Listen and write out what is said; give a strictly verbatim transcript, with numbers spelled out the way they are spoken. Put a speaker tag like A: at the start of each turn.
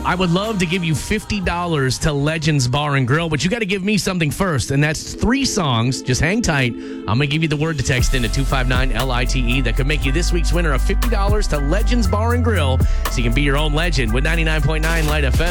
A: I would love to give you fifty dollars to Legends Bar and Grill, but you got to give me something first, and that's three songs. Just hang tight. I'm going to give you the word to text into two five nine L I T E that could make you this week's winner of fifty dollars to Legends Bar and Grill so you can be your own legend with ninety-nine point nine Light F M.